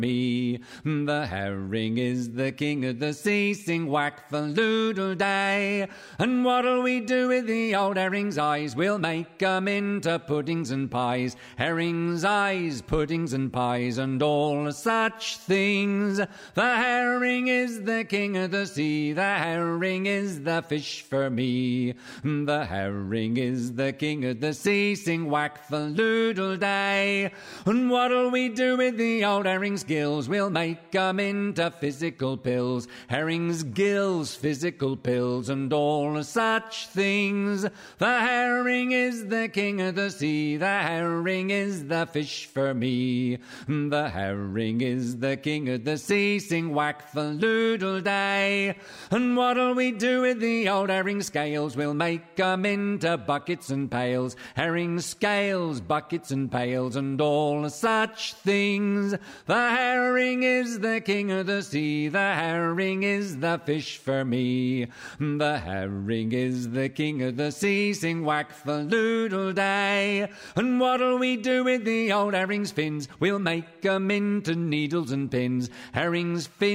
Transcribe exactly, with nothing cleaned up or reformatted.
me. The herring is the king of the sea, sing whack-a-doodle day. And what'll we do with the old herring's eyes? We'll make 'em into puddings and pies. Herring's eyes, puddings and pies, and all such things. The herring is the king of the sea, the herring is the fish for me. The herring is the king of the sea, sing whack-a-doodle day. And what'll we do with the old herring's gills? We'll make 'em into physical pills. Herring's gills, physical pills, and all such things. The herring is the king of the sea, the herring is the fish for me. The herring is the king of the sea, sing whack-a-doodle day. And what'll we do with the old herring scales? We'll make 'em into buckets and pails. Herring scales, buckets and pails, and all such things. The herring is the king of the sea, the herring is the fish for me. The herring is the king of the sea, sing whack-a-doodle day. And what'll we do with the old herring's fins? We'll make 'em into needles and pins. Herring's fins